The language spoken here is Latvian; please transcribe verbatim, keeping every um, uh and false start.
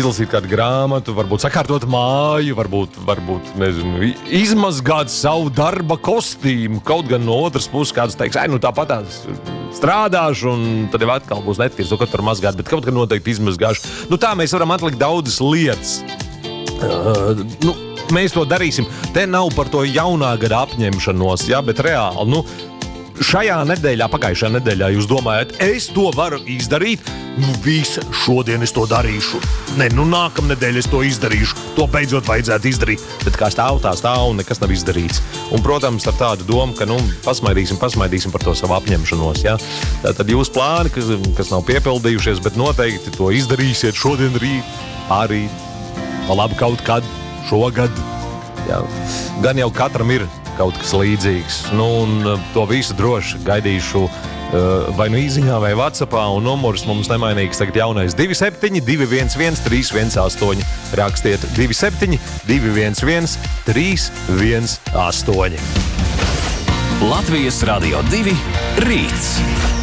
izlasīt kādu grāmatu, varbūt sakārtot māju, varbūt, varbūt nezinu, izmazgāt savu darba kostīmu. Kaut gan no otras puses kāds teiks, ai, nu tāpat tās strādāšu, un tad jau atkal būs netīrs, to kaut var mazgāt, bet kaut gan noteikti izmazgāšu. Nu tā mēs varam atlikt daudzas lietas. Uh, nu, mēs to darīsim. Te nav par to jaunā gada apņemšanos, ja, bet reāli, nu, šajā nedēļā, pagājušajā nedēļā jūs domājat, es to varu izdarīt, nu visu, šodien es to darīšu. Ne, nu nākamnedēļ es to izdarīšu, to beidzot vajadzētu izdarīt. Bet kā stāv, tā stāv un nekas nav izdarīts. Un, protams, ar tādu domu, ka, nu, pasmaidīsim, pasmaidīsim par to savu apņemšanos, ja. Tātad jūs plāni, kas, kas nav piepildījušies, bet noteikti to izdarīsiet šodien, rīt, pārīt, labi kaut kad, šogad. Ja. Gan jau katram ir kaut kas līdzīgs. Nu, un to visu droši gaidīšu uh, vai nu īziņā, vai WhatsAppā, un numurs mums nemainīgs tagad jaunais divi septiņi, divi viens viens, trīs viens astoņi. Rakstiet divi septiņi, divi viens viens, trīs viens astoņi. Latvijas Radio divi rīts.